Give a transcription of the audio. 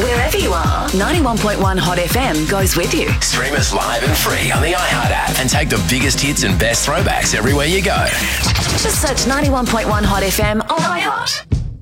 Wherever you are, 91.1 Hot FM goes with you. Stream us live and free on the iHeart app and take the biggest hits and best throwbacks everywhere you go. Just search 91.1 Hot FM on iHeart.